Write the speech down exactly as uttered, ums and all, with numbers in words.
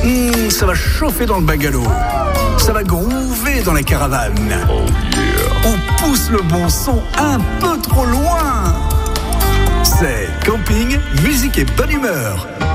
Mmh, ça va chauffer dans le bungalow. Ça va groover dans la caravane. Oh yeah. On pousse le bon son un peu trop loin. C'est camping, musique et bonne humeur.